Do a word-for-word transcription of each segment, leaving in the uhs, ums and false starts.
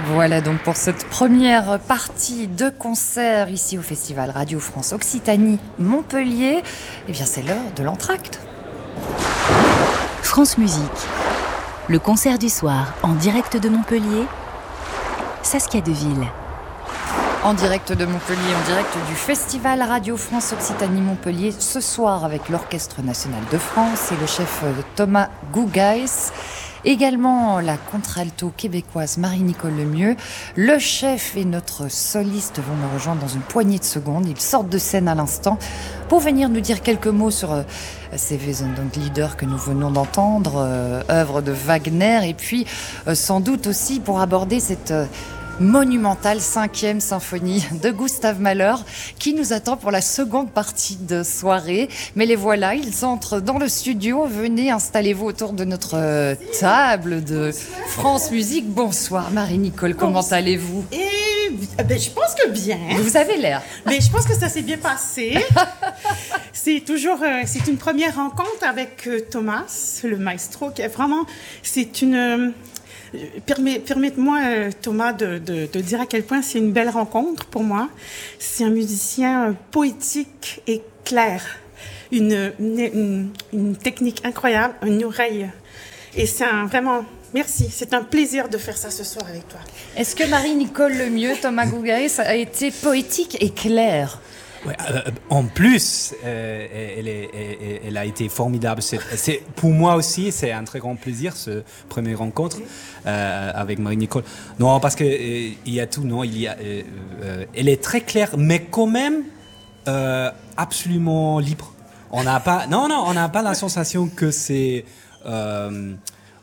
Voilà donc pour cette première partie de concert ici au Festival Radio France Occitanie Montpellier. Eh bien c'est l'heure de l'entracte. France Musique, le concert du soir en direct de Montpellier, Saskia Deville. En direct de Montpellier, en direct du Festival Radio France Occitanie Montpellier, ce soir avec l'Orchestre National de France et le chef Thomas Gougaïs. Également la contralto québécoise Marie-Nicole Lemieux. Le chef et notre soliste vont me rejoindre dans une poignée de secondes. Ils sortent de scène à l'instant pour venir nous dire quelques mots sur euh, ces Wesendonck-Lieder que nous venons d'entendre, euh, œuvre de Wagner, et puis euh, sans doute aussi pour aborder cette euh, monumentale cinquième symphonie de Gustave Mahler qui nous attend pour la seconde partie de soirée. Mais les voilà, ils entrent dans le studio. Venez, installez-vous autour de notre euh, table de France Musique. Bonsoir Marie-Nicole, comment Bonsoir. allez-vous? Et ben, je pense que bien. Vous avez l'air. Mais je pense que ça s'est bien passé. C'est toujours, euh, c'est une première rencontre avec euh, Thomas, le maestro, qui est vraiment, c'est une... Euh, Permets, permette-moi, euh, Thomas, de, de, de dire à quel point c'est une belle rencontre pour moi. C'est un musicien euh, poétique et clair, une, une, une, une technique incroyable, une oreille. Et c'est un, vraiment, merci, c'est un plaisir de faire ça ce soir avec toi. Est-ce que Marie-Nicole Lemieux, Thomas Gougaïs, a été poétique et clair? Ouais, euh, en plus, euh, elle, est, elle, elle a été formidable. C'est, c'est, pour moi aussi, c'est un très grand plaisir, ce premier rencontre euh, avec Marie-Nicole. Non, parce qu'il euh, y a tout, non, il y a, euh, euh, elle est très claire, mais quand même euh, absolument libre. On n'a pas, non, non, on n'a pas la sensation que c'est... Euh,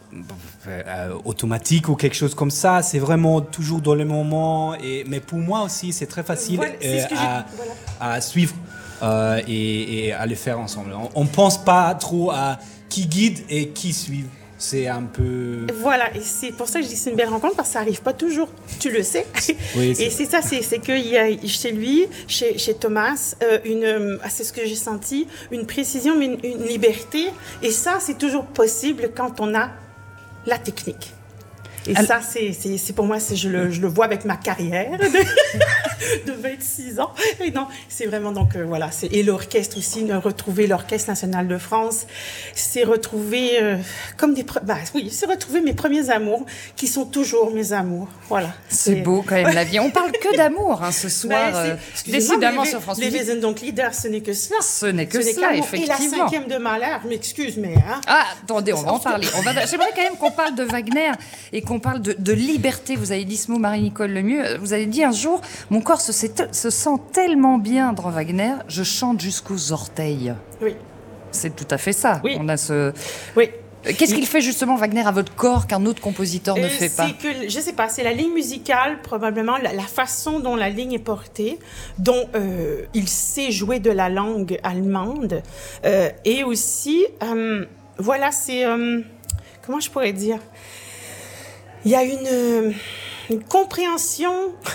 Euh, automatique ou quelque chose comme ça, c'est vraiment toujours dans le moment, et, mais pour moi aussi c'est très facile voilà, euh, à, voilà. à suivre euh, et, et à le faire ensemble. On ne pense pas trop à qui guide et qui suit. C'est un peu... Voilà, et c'est pour ça que je dis que c'est une belle rencontre, parce que ça n'arrive pas toujours, tu le sais. Oui, c'est... Et c'est ça, c'est, c'est qu'il y a chez lui, chez, chez Thomas, euh, une, c'est ce que j'ai senti, une précision, mais une, une liberté. Et ça, c'est toujours possible quand on a la technique. Et Alors, ça, c'est, c'est, c'est pour moi, c'est, je, le, je le vois avec ma carrière de, de vingt-six ans. Et non, c'est vraiment donc, euh, voilà. C'est, et l'orchestre aussi, retrouver l'Orchestre National de France, c'est retrouver, euh, comme des... Bah, oui, c'est retrouver mes premiers amours, qui sont toujours mes amours. Voilà. C'est, c'est... beau quand même, la vie. On parle que d'amour hein, ce soir, ben, euh, décidément les, sur France Les Musique. Wesendonck-Lieder, ce n'est que cela. Ce n'est que ce cela, n'est effectivement. Et la cinquième de Mahler, m'excuse, mais... Hein, ah, attendez, on va en parler. On va... J'aimerais quand même qu'on parle de Wagner et qu'on parle de, de liberté. Vous avez dit ce mot, Marie-Nicole Lemieux. Vous avez dit un jour, mon corps se, se sent tellement bien dans Wagner, je chante jusqu'aux orteils. Oui. C'est tout à fait ça. Oui. On a ce... Oui. Qu'est-ce qu'il fait justement, Wagner, à votre corps qu'un autre compositeur euh, ne fait pas? C'est que, je sais pas, c'est la ligne musicale, probablement, la, la façon dont la ligne est portée, dont euh, il sait jouer de la langue allemande, euh, et aussi, euh, voilà, c'est... Euh, comment je pourrais dire? Il y a une, une compréhension...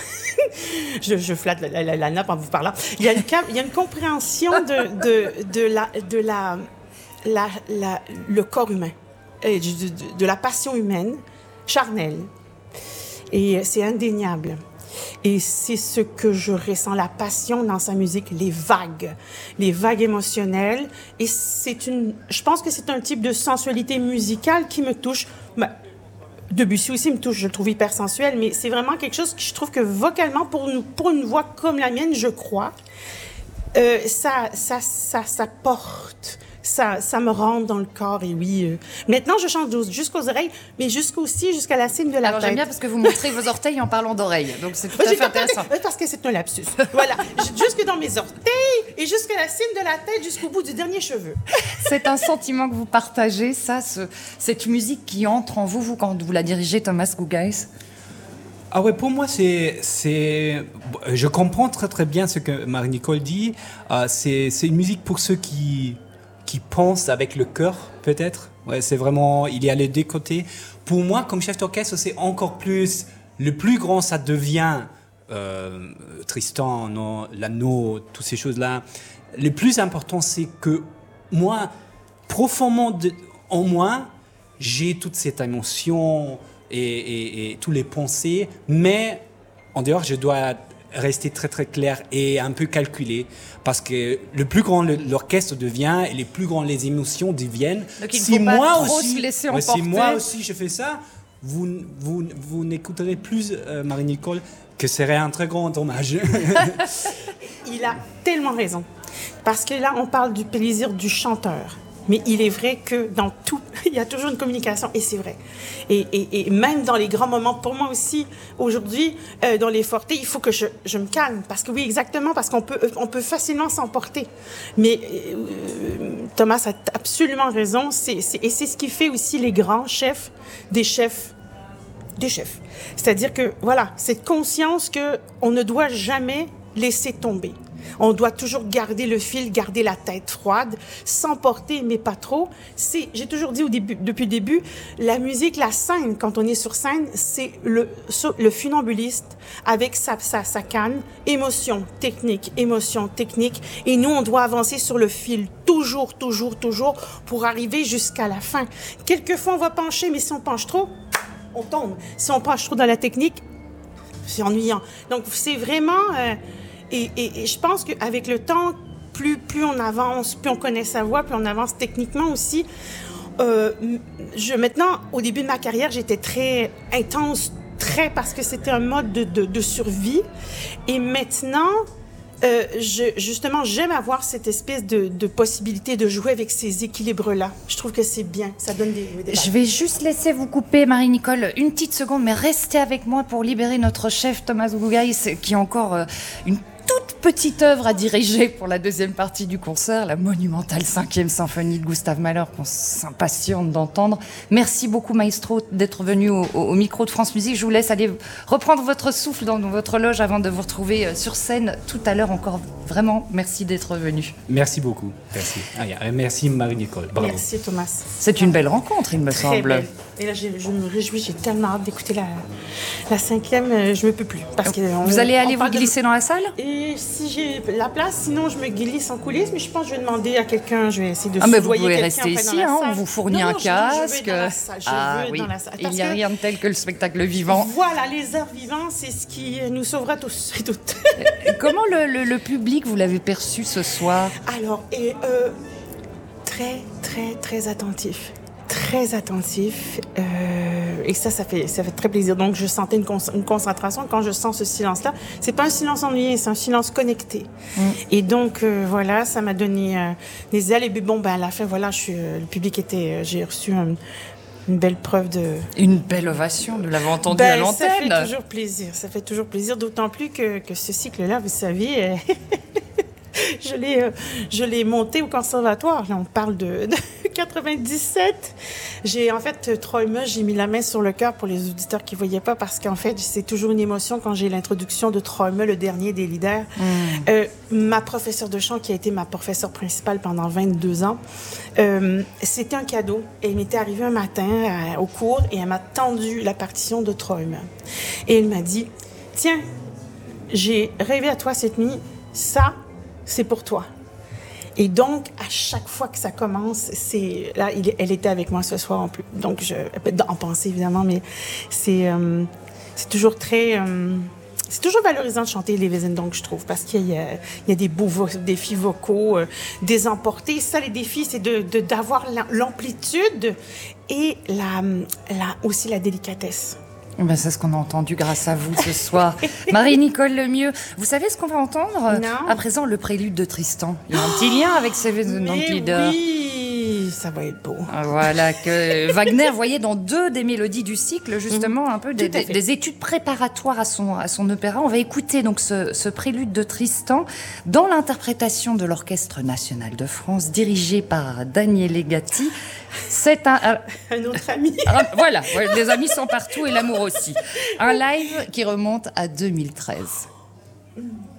je, je flatte la, la, la nappe en vous parlant. Il y a une, il y a une compréhension de, de, de, la, de la, la, la, le corps humain, et de, de, de la passion humaine, charnelle. Et c'est indéniable. Et c'est ce que je ressens, la passion dans sa musique, les vagues, les vagues émotionnelles. Et c'est une... Je pense que c'est un type de sensualité musicale qui me touche... Ben, Debussy aussi me touche, je le trouve hyper sensuel, mais c'est vraiment quelque chose que je trouve que vocalement, pour une, pour une voix comme la mienne, je crois, euh, ça, ça, ça, ça porte, ça, ça me rentre dans le corps, et oui. Euh, maintenant, je chante jusqu'aux oreilles, mais jusqu'aussi, jusqu'à la cime de la Alors, tête. j'aime bien parce que vous montrez vos orteils en parlant d'oreilles, donc c'est tout à J'ai fait intéressant. Fait, parce que c'est un lapsus. Voilà, jusque dans mes orteils et jusqu'à la cime de la tête, jusqu'au bout du dernier cheveu. C'est un sentiment que vous partagez, ça, ce, cette musique qui entre en vous, vous, quand vous la dirigez, Thomas Gougaïs? Ah ouais, pour moi, c'est, c'est... Je comprends très très bien ce que Marie-Nicole dit. Euh, c'est, c'est une musique pour ceux qui... qui pense avec le cœur, peut-être. Ouais, c'est vraiment, il y a les deux côtés. Pour moi, comme chef d'orchestre, c'est encore plus, le plus grand, ça devient euh, Tristan, non, l'anneau, toutes ces choses-là. Le plus important, c'est que moi, profondément de, en moi, j'ai toute cette émotion et, et, et tous les pensées, mais en dehors, je dois rester très très clair et un peu calculé, parce que le plus grand le, l'orchestre devient et les plus grandes les émotions deviennent. Donc il ne si faut pas moi trop aussi, se laisser ouais, emporter. si moi aussi je fais ça, vous, vous, vous n'écouterez plus euh, Marie-Nicole, que serait un très grand dommage. Il a tellement raison. Parce que là, on parle du plaisir du chanteur. Mais il est vrai que dans tout, il y a toujours une communication, et c'est vrai. Et, et, et même dans les grands moments, pour moi aussi, aujourd'hui, euh, dans les fortés, il faut que je, je me calme. Parce que oui, exactement, parce qu'on peut, on peut facilement s'emporter. Mais euh, Thomas a absolument raison. C'est, c'est, et c'est ce qui fait aussi les grands chefs des chefs. Des chefs. C'est-à-dire que, voilà, cette conscience qu'on ne doit jamais laisser tomber. On doit toujours garder le fil, garder la tête froide, s'emporter, mais pas trop. C'est, j'ai toujours dit au début, depuis le début, la musique, la scène, quand on est sur scène, c'est le, le funambuliste avec sa, sa, sa canne, émotion, technique, émotion, technique. Et nous, on doit avancer sur le fil, toujours, toujours, toujours, pour arriver jusqu'à la fin. Quelquefois, on va pencher, mais si on penche trop, on tombe. Si on penche trop dans la technique, c'est ennuyant. Donc, c'est vraiment... Euh, Et, et, et je pense qu'avec le temps, plus, plus on avance, plus on connaît sa voix, plus on avance techniquement aussi. Euh, je, maintenant, au début de ma carrière, j'étais très intense, très parce que c'était un mode de, de, de survie. Et maintenant, euh, je, justement, j'aime avoir cette espèce de, de possibilité de jouer avec ces équilibres-là. Je trouve que c'est bien, ça donne des... des Je vais juste laisser vous couper, Marie-Nicole, une petite seconde, mais restez avec moi pour libérer notre chef Thomas Gugaïs, qui a encore euh, une toute petite œuvre à diriger pour la deuxième partie du concert, la monumentale cinquième symphonie de Gustave Mahler, qu'on s'impatiente d'entendre. Merci beaucoup, maestro, d'être venu au, au, au micro de France Musique. Je vous laisse aller reprendre votre souffle dans votre loge avant de vous retrouver sur scène tout à l'heure. Encore vraiment, merci d'être venu. Merci beaucoup. Merci. Ah, yeah. Merci Marie-Nicole. Bravo. Merci Thomas. C'est une belle rencontre, il me Très semble. Belle. Et là, je, je me réjouis, j'ai tellement hâte d'écouter la, la cinquième, je ne peux plus. Parce que on, vous allez aller vous glisser de... dans la salle? Et si j'ai la place, sinon je me glisse en coulisses, mais je pense que je vais demander à quelqu'un, je vais essayer de ah, mais vous voyez pouvez rester ici, hein, on vous fournit non, un non, casque. Je, je veux être dans la salle, je ah, veux oui. être dans la salle. Il n'y a rien de tel que le spectacle vivant. Voilà, les arts vivants, c'est ce qui nous sauvera tous et toutes. Comment le, le, le public, vous l'avez perçu ce soir? Alors, et, euh, très, très, très attentif. Très attentif. Euh, et ça, ça fait, ça fait très plaisir. Donc, je sentais une, con- une concentration. Quand je sens ce silence-là, c'est pas un silence ennuyé, c'est un silence connecté. Mm. Et donc, euh, voilà, ça m'a donné euh, des ailes. Et puis, bon, ben, à la fin, voilà, je suis, euh, le public était... Euh, j'ai reçu un, une belle preuve de... Une belle ovation, nous l'avons entendu ben, à l'antenne. Ça fait toujours plaisir. Ça fait toujours plaisir, d'autant plus que, que ce cycle-là, vous savez... Euh, Je l'ai, euh, je l'ai monté au conservatoire. Là, on parle de, de quatre-vingt-dix-sept. J'ai, en fait, Troïme, j'ai mis la main sur le cœur pour les auditeurs qui ne voyaient pas, parce qu'en fait, c'est toujours une émotion quand j'ai l'introduction de Troïme, le dernier des leaders. Mm. Euh, ma professeure de chant, qui a été ma professeure principale pendant vingt-deux ans, euh, c'était un cadeau. Elle m'était arrivée un matin à, au cours et elle m'a tendu la partition de Troïme. Et elle m'a dit, tiens, j'ai rêvé à toi cette nuit, ça, c'est pour toi. Et donc, à chaque fois que ça commence, c'est là, il, elle était avec moi ce soir en plus. Donc, je, en pensée évidemment, mais c'est, euh, c'est toujours très, euh, c'est toujours valorisant de chanter les Wesendonck, je trouve, parce qu'il y a, il y a des beaux vo- défis vocaux, euh, des emportés. Ça, les défis, c'est de, de d'avoir l'amplitude et la, la, aussi la délicatesse. Ben, c'est ce qu'on a entendu grâce à vous ce soir. Marie-Nicole Lemieux, vous savez ce qu'on va entendre? Non. À présent, le prélude de Tristan. Il y a un petit lien avec ces Wesendonck leaders. Oui, ça va être beau. Voilà, que Wagner voyait dans deux des mélodies du cycle, justement, un peu des, des, des études préparatoires à son, à son opéra. On va écouter donc ce, ce prélude de Tristan dans l'interprétation de l'Orchestre national de France, dirigé par Daniele Gatti. C'est un, un, un autre ami. Un, voilà, les amis sont partout et l'amour aussi. Un live qui remonte à deux mille treize.